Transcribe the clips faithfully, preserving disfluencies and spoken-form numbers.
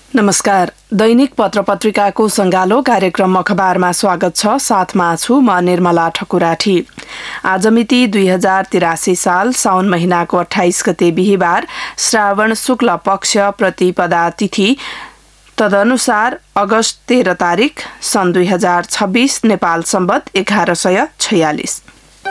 नमस्कार। दैनिक पत्रपत्रिकाको संगालो कार्यक्रम अखबारमा स्वागत छ। साथमा छु म निर्मला ठकुराठी। आज मिति दुई हजार तिरासी साल साउन महिनाको अठाइस गते बिहिबार, श्रावण शुक्ल पक्ष प्रतिपदा तिथि, तदनुसार अगस्त तेह्र तारिक सन् दुई हजार छब्बीस, नेपाल सम्वत एघार सय छयालिस।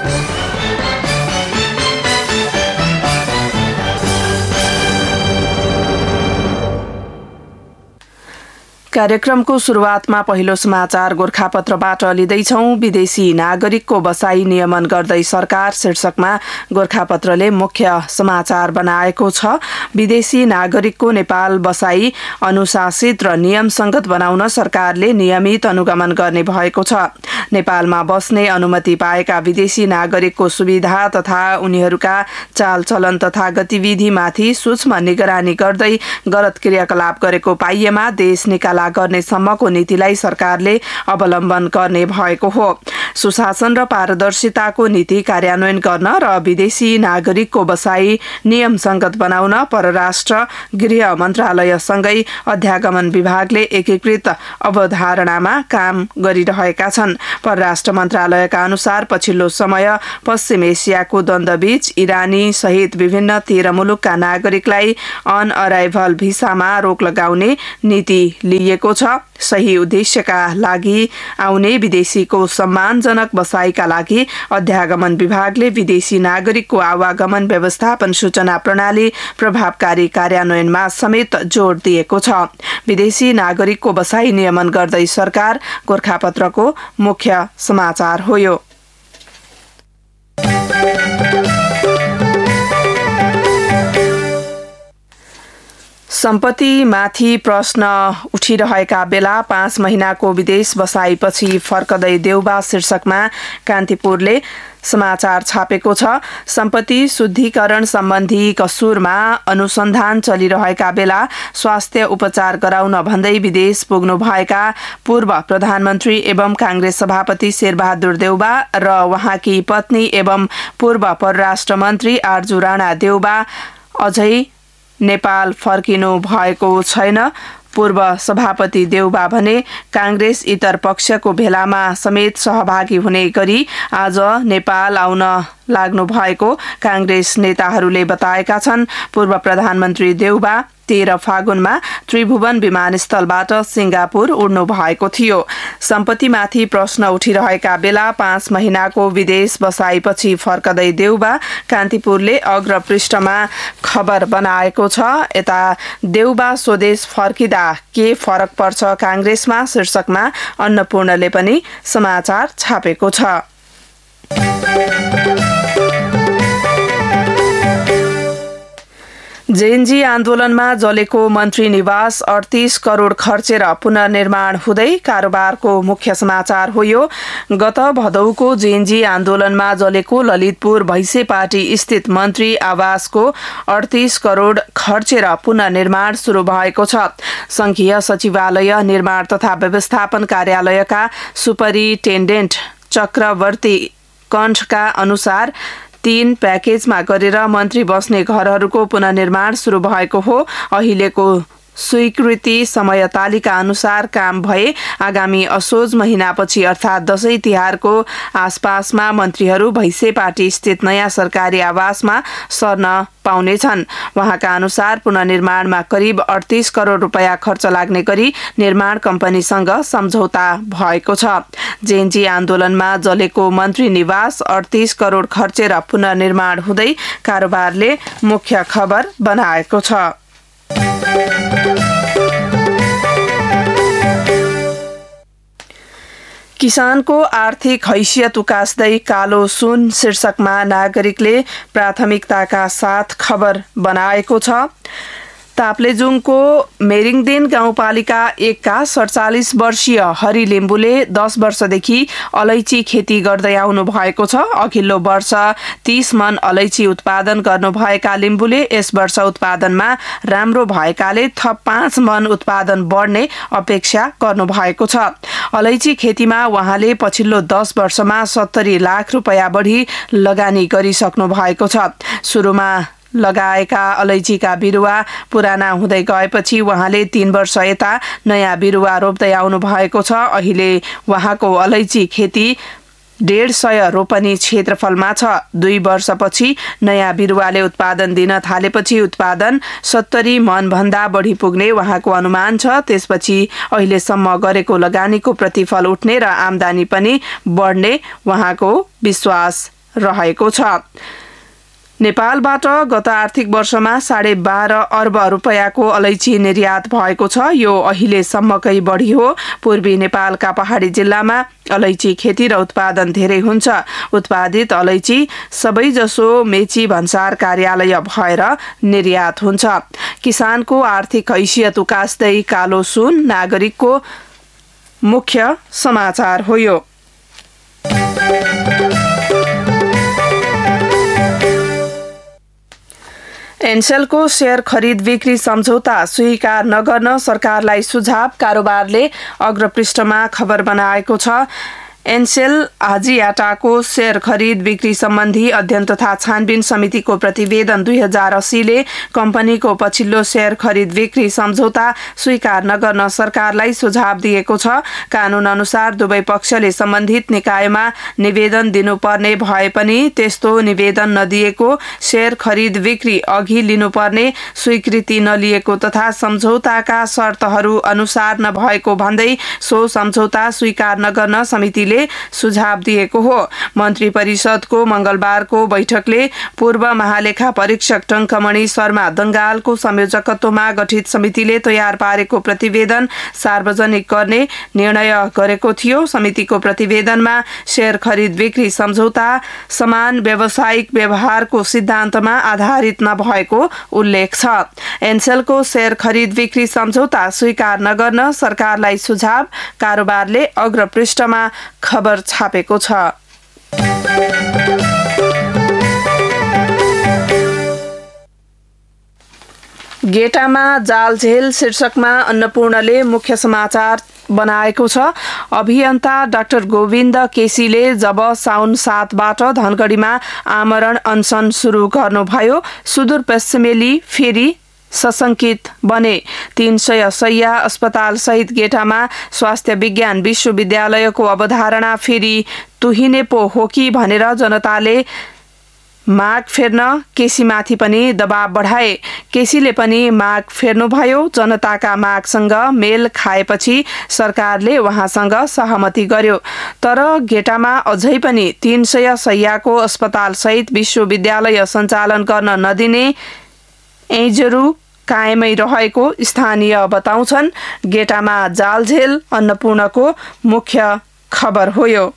कार्यक्रमको सुरुवातमा पहिलो समाचार गोरखापत्रबाट लिँदैछौं। विदेशी नागरिकको बसाई नियमन गर्दै सरकार शीर्षकमा गोरखापत्रले मुख्य समाचार बनाएको छ। विदेशी नागरिकको नेपाल बसाई अनुशासित र नियमसंगत बनाउन सरकारले नियमित अनुगमन गर्ने भएको छ। नेपालमा बस्ने अनुमति पाएका विदेशी नागरिकको सुविधा तथा उनीहरूका चालचलन तथा गतिविधिमाथि सूक्ष्म निगरानी गर्दै गलत क्रियाकलाप गरेको पाइएमा देश निकाला गर्ने सम्मको नीतिलाई सरकारले अवलम्बन गर्ने भएको हो। सुशासन र पारदर्शिताको नीति कार्यान्वयन गर्न र विदेशी नागरिकको बसाई नियमसंगत बनाउन परराष्ट्र गृह मन्त्रालयसँगै अध्यागमन विभागले एकीकृत अवधारणामा काम गरिरहेका छन्। परराष्ट्र मन्त्रालयका अनुसार पछिल्लो समय पश्चिम एसियाको द्वन्द्वबीच इरानी सहित विभिन्न तेह्र मुलुकका नागरिकलाई अन अराइभल भिसामा रोक लगाउने नीति लिएको छ। सही उद्देश्यका लागि आउने विदेशीको सम्मानजनक बसाईका लागि अध्यागमन विभागले विदेशी नागरिकको आवागमन व्यवस्थापन सूचना प्रणाली प्रभावकारी कार्यान्वयनमा समेत जोड दिएको छ। विदेशी नागरिकको बसाई नियमन गर्दै सरकार गोरखापत्रको मुख्य समाचार हो यो। सम्पत्तिमाथि प्रश्न उठिरहेका बेला पाँच महिनाको विदेश बसाईपछि फर्कदै देउबा शीर्षकमा कान्तिपुरले समाचार छापेको छ। सम्पत्ति शुद्धिकरण सम्बन्धी कसुरमा अनुसन्धान चलिरहेका बेला स्वास्थ्य उपचार गराउन भन्दै विदेश पुग्नुभएका पूर्व प्रधानमन्त्री एवं कांग्रेस सभापति शेरबहादुर देउबा र उहाँकी पत्नी एवं पूर्व परराष्ट्र मन्त्री आरजू राणा देउबा अझै नेपाल फर्किनु भएको छैन। पूर्व सभापति देउबा भने कांग्रेस इतर पक्षको भेलामा समेत सहभागी हुने गरी आज नेपाल आउन लाग्नु भएको कांग्रेस नेताहरूले बताएका छन्। पूर्व प्रधानमन्त्री देउबा तेह्र फागुनमा त्रिभुवन विमानस्थलबाट सिंगापुर उड्नु भएको थियो। सम्पत्तिमाथि प्रश्न उठिरहेका बेला पाँच महिनाको विदेश बसाईपछि फर्कदै देउबा कान्तिपुरले अग्रपृष्ठमा खबर बनाएको छ। यता देउबा स्वदेश फर्किदा के फरक पर्छ कांग्रेसमा शीर्षकमा अन्नपूर्णले पनि समाचार छापेको छ। जेएनजी आन्दोलनमा जलेको मन्त्री निवास अडतीस करोड़ खर्चेर पुनर्निर्माण हुँदै कारोबारको मुख्य समाचार हो यो। गत भदौको जेएनजी आन्दोलनमा जलेको ललितपुर भैसेपाटी स्थित मन्त्री आवासको अडतीस करोड़ खर्चेर पुनर्निर्माण शुरू भएको छ। संघीय सचिवालय निर्माण तथा व्यवस्थापन कार्यालयका सुपरिटेन्डेन्ट चक्रवर्ती कण्ठका अनुसार तीन प्याकेजमा गरेर मन्त्री बस्ने घरहरूको पुनर्निर्माण शुरू भएको हो। अहिलेको स्वीकृति समय तालिका अनुसार काम भए आगामी असोज महिनापछि अर्थात् दशैं तिहारको आसपासमा मन्त्रीहरू भैसेपाटी स्थित नयाँ सरकारी आवासमा सर्न पाउनेछन्। वहाँका अनुसार पुनर्निर्माणमा करिब अडतीस करोड़ रुपैयाँ खर्च लाग्ने गरी निर्माण कम्पनीसँग सम्झौता भएको छ। जेएनजी आन्दोलनमा जलेको मन्त्री निवास अडतीस करोड़ खर्चेर पुनर्निर्माण हुँदै कारोबारले मुख्य खबर बनाएको छ। किसानको आर्थिक हैसियत उकास्दै कालो सुन शीर्षकमा नागरिकले प्राथमिकताका साथ खबर बनाएको छ। ताप्लेजुङको मेरिङदेन गाउँपालिका एकका सडचालिस वर्षीय हरि लिम्बुले दस वर्षदेखि अलैची खेती गर्दै आउनु भएको छ। अघिल्लो वर्ष तीस मन अलैची उत्पादन गर्नुभएका लिम्बुले यस वर्ष उत्पादनमा राम्रो भएकाले थप पाँच मन उत्पादन बढ्ने अपेक्षा गर्नु भएको छ। अलैची खेतीमा उहाँले पछिल्लो दस वर्षमा सत्तरी लाख रुपैयाँ बढी लगानी गरिसक्नु भएको छ। सुरुमा लगाएका अलैँचीका बिरुवा पुराना हुँदै गएपछि उहाँले तीन वर्ष यता नयाँ बिरुवा रोप्दै आउनु भएको छ। अहिले उहाँको अलैँची खेती डेढ सय रोपनी क्षेत्रफलमा छ। दुई वर्षपछि नयाँ बिरुवाले उत्पादन दिन थालेपछि उत्पादन सत्तरी मनभन्दा बढी पुग्ने उहाँको अनुमान छ। त्यसपछि अहिलेसम्म गरेको लगानीको प्रतिफल उठ्ने र आम्दानी पनि बढ्ने उहाँको विश्वास रहेको छ। नेपालबाट गत आर्थिक वर्षमा साढे बाह्र अर्ब रुपियाँको अलैँची निर्यात भएको छ। यो अहिलेसम्मकै बढी हो। पूर्वी नेपालका पहाडी जिल्लामा अलैँची खेती र उत्पादन धेरै हुन्छ। उत्पादित अलैँची सबैजसो मेची भन्सार कार्यालय भएर निर्यात हुन्छ। किसानको आर्थिक हैसियत उकास्दै कालो सुन नागरिकको मुख्य समाचार हो। यो एनसेलको शेयर खरिद बिक्री सम्झौता स्वीकार नगर्न सरकारलाई सुझाव कारोबारले अग्रपृष्ठमा खबर बनाएको छ। एनसेल आजियाटाको शेयर खरिद बिक्री सम्बन्धी अध्ययन तथा छानबिन समितिको प्रतिवेदन दुई हजार अस्सीले कम्पनीको पछिल्लो शेयर खरिद बिक्री सम्झौता स्वीकार नगर्न सरकारलाई सुझाव दिएको छ। कानून अनुसार दुवै पक्षले सम्बन्धित निकायमा निवेदन दिनुपर्ने भए पनि त्यस्तो निवेदन नदिएको, शेयर खरिद बिक्री अघि लिनुपर्ने स्वीकृति नलिएको तथा सम्झौताका शर्तहरू अनुसार नभएको भन्दै सो सम्झौता स्वीकार नगर्न समितिले सुझाव दिएको हो। मन्त्री परिषदको मंगलबारको बैठकले पूर्व महालेखा परीक्षक टंकमणि शर्मा दंगालको संयोजकत्वमा गठित समितिले तयार पारेको प्रतिवेदन सार्वजनिक गर्ने निर्णय गरेको थियो। समितिको प्रतिवेदनमा शेयर खरिद बिक्री सम्झौता समान व्यावसायिक व्यवहारको सिद्धान्तमा आधारित नभएको उल्लेख छ। एनसेलको शेयर खरिद बिक्री सम्झौता स्वीकार नगर्न सरकारलाई सुझाव कारोबारले अग्रपृष्ठमा खबर छापेको छ। गेटामा जालझेल शीर्षकमा अन्नपूर्णले मुख्य समाचार बनाएको छ। अभियन्ता डाक्टर गोविन्द केसीले जब साउन सातबाट धनगढीमा आमरण अनसन सुरु गर्नुभयो, सुदूरपश्चिमेली फेरि सशंकित बने। तीन सय शैया अस्पताल सहित गेटामा स्वास्थ्य विज्ञान विश्वविद्यालयको अवधारणा फेरि तुहिने पो हो कि भनेर जनताले माग फेर्न केसीमाथि पनि दबाव बढाए। केसीले पनि माग फेर्नुभयो। जनताका मागसँग मेल खाएपछि सरकारले उहाँसँग सहमति गर्यो। तर गेटामा अझै पनि तीन सय शैयाको अस्पताल सहित विश्वविद्यालय सञ्चालन गर्न नदिने एजरु कायमै रहेको स्थानीय बताउँछन्। गेटामा जालझेल अन्नपूर्णको मुख्य खबर हो। यो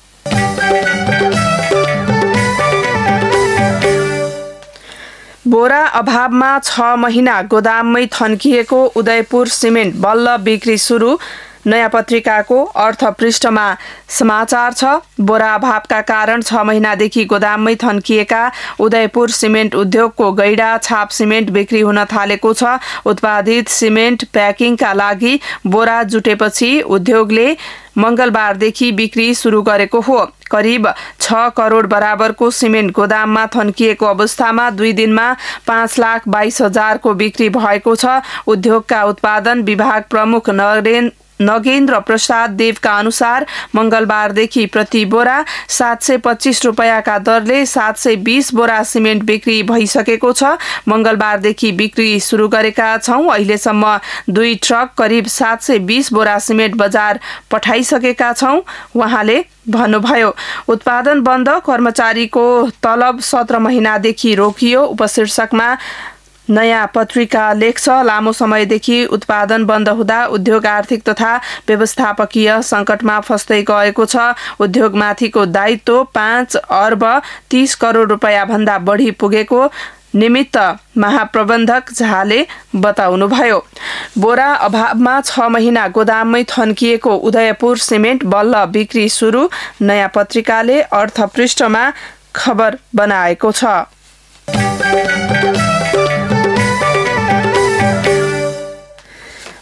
बोरा अभावमा छ महिना गोदाममै थन्किएको उदयपुर सिमेन्ट बल्ल बिक्री सुरु। नयाँ पत्रिकाको अर्थ पृष्ठमा समाचार छ। बोरा अभावका कारण छ महिनादेखि गोदाममै थन्किएका उदयपुर सिमेन्ट उद्योगको गैडा छाप सिमेन्ट बिक्री हुन थालेको छ। उत्पादित सिमेन्ट प्याकिङका लागि बोरा जुटेपछि उद्योगले मंगलबारदेखि बिक्री सुरु गरेको हो। करिब छ करोड बराबरको सिमेन्ट गोदाममा थन्किएको अवस्थामा दुई दिनमा पाँच लाख बाइस हजारको बिक्री भएको छ। उद्योगका उत्पादन विभाग प्रमुख नरेन नगेन्द्र प्रसाद देवका अनुसार मंगलबारदेखि प्रति बोरा सात सय पच्चीस रुपियाँका दरले सात सय बीस बोरा सिमेन्ट बिक्री भइसकेको छ। मंगलबारदेखि बिक्री सुरु गरेका छौं। अहिलेसम्म दुई ट्रक करिब सात सय बीस बोरा सिमेन्ट बजार पठाइसकेका छौं, उहाँले भन्नुभयो। उत्पादन बन्द, कर्मचारीको तलब सत्र महिनादेखि रोकियो उपशीर्षकमा नयाँ पत्रिका लेख्छ। लामो समयदेखि उत्पादन बन्द हुँदा उद्योग आर्थिक तथा व्यवस्थापकीय सङ्कटमा फस्दै गएको छ। उद्योगमाथिको दायित्व पाँच अर्ब तीस करोड रुपियाँ भन्दा बढी पुगेको निमित्त महाप्रबन्धक झाले बताउनुभयो। बोरा अभावमा छ महिना गोदाममै थन्किएको उदयपुर सिमेन्ट बल्ल बिक्री सुरु। नयाँ पत्रिकाले अर्थ पृष्ठमा खबर बनाएको छ।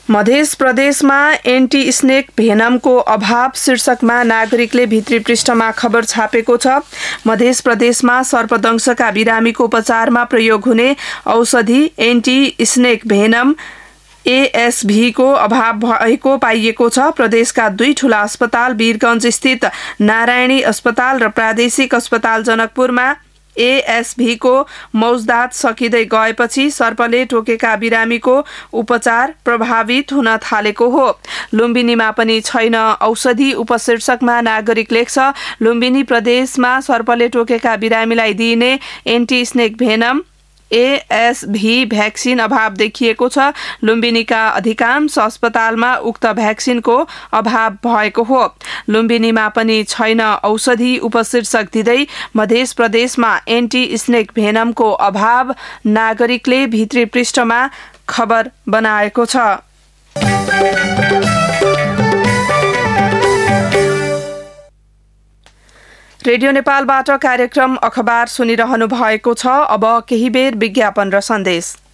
मध्य प्रदेशमा एन्टी स्नेक भेनमको अभाव शीर्षकमा नागरिकले भित्री पृष्ठमा खबर छापेको छ। मध्य प्रदेशमा सर्पदंशका बिरामीको उपचारमा प्रयोग हुने औषधि एन्टी स्नेक भेनम एएसभी को अभाव भएको पाइएको छ। प्रदेशका दुई ठूला अस्पताल वीरगञ्ज स्थित नारायणी अस्पताल र प्रादेशिक अस्पताल जनकपुरमा एएसभी को मौजदात सकिँदै गएपछि सर्पले टोकेका बिरामीको उपचार प्रभावित हुन थालेको हो। लुम्बिनीमा पनि छैन औषधि उपशीर्षकमा नागरिक लेख्छ। लुम्बिनी प्रदेशमा सर्पले टोकेका बिरामीलाई दिइने एन्टी स्नेक भेनम एएसभी भ्याक्सिन अभाव देखिएको छ। लुम्बिनीका अधिकांश अस्पतालमा उक्त भ्याक्सिनको अभाव भएको हो। लुम्बिनीमा पनि छैन औषधि उपशीर्षक दिँदै मध्य प्रदेशमा एन्टी स्नेक भेनमको अभाव नागरिकले भित्री पृष्ठमा खबर बनाएको छ। रेडियो नेपालबाट कार्यक्रम अखबार सुनिरहनु भएको छ। अब केही बेर विज्ञापन र सन्देश।